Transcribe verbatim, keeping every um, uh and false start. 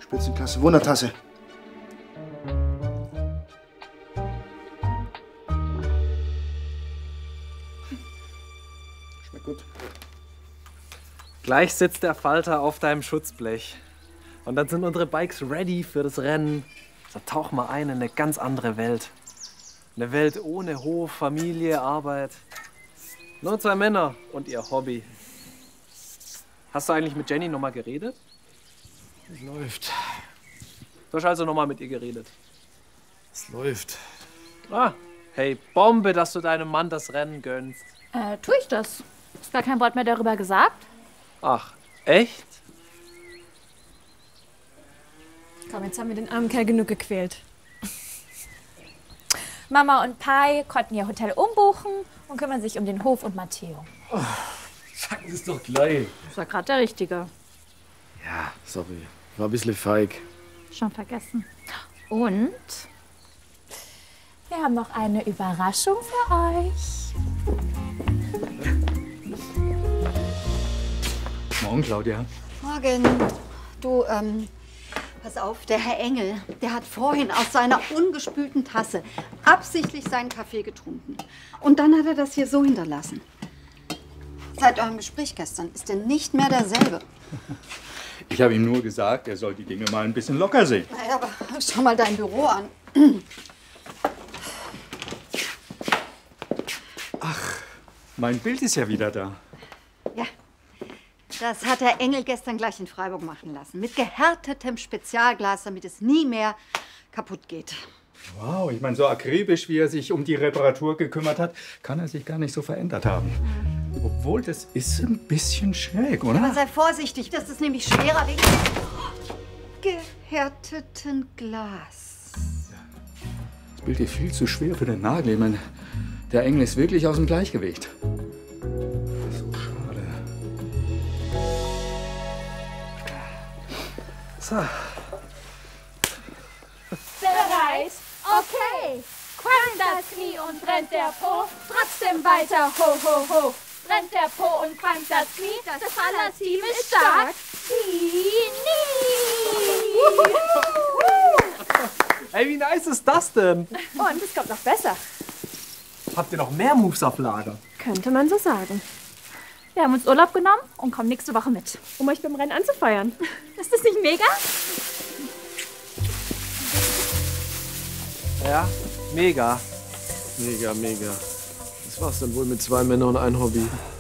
Spitzenklasse, Wundertasse. Schmeckt gut. Gleich sitzt der Falter auf deinem Schutzblech. Und dann sind unsere Bikes ready für das Rennen. Da tauchen wir ein in eine ganz andere Welt. Eine Welt ohne Hof, Familie, Arbeit. Nur zwei Männer und ihr Hobby. Hast du eigentlich mit Jenny nochmal geredet? Es läuft. Du hast also nochmal mit ihr geredet? Es läuft. Ah, hey, Bombe, dass du deinem Mann das Rennen gönnst. Äh, tu ich das? Ist gar kein Wort mehr darüber gesagt? Ach, echt? Komm, jetzt haben wir den armen Kerl genug gequält. Mama und Pai konnten ihr Hotel umbuchen und kümmern sich um den Hof und Matteo. Oh, sagen Sie es doch gleich. Das war gerade der Richtige. Ja, sorry. War ein bisschen feig. Schon vergessen. Und wir haben noch eine Überraschung für euch. Morgen, Claudia. Morgen. Du, ähm, pass auf, der Herr Engel, der hat vorhin aus seiner ungespülten Tasse absichtlich seinen Kaffee getrunken. Und dann hat er das hier so hinterlassen. Seit eurem Gespräch gestern ist er nicht mehr derselbe. Ich habe ihm nur gesagt, er soll die Dinge mal ein bisschen locker sehen. Naja, aber schau mal dein Büro an. Ach, mein Bild ist ja wieder da. Ja, das hat der Engel gestern gleich in Freiburg machen lassen. Mit gehärtetem Spezialglas, damit es nie mehr kaputt geht. Wow, ich meine, so akribisch, wie er sich um die Reparatur gekümmert hat, kann er sich gar nicht so verändert haben. Obwohl, das ist ein bisschen schräg, oder? Aber sei vorsichtig, das ist nämlich schwerer wegen gehärteten Glas. Das Bild ist viel zu schwer für den Nagel. Ich meine, der Engel ist wirklich aus dem Gleichgewicht. So schade. So. Bereit? Okay. Qualmt das Knie und brennt der Po. Trotzdem weiter, ho, ho, ho. Brennt der Po und qualmt das Knie. Das Fallerteam ist stark. Ey, wie nice ist das denn? Und es kommt noch besser. Habt ihr noch mehr Moves auf Lager? Könnte man so sagen. Wir haben uns Urlaub genommen und kommen nächste Woche mit. Um euch beim Rennen anzufeiern. Ist das nicht mega? Ja, mega. Mega, mega. Was war's denn wohl mit zwei Männern und ein Hobby?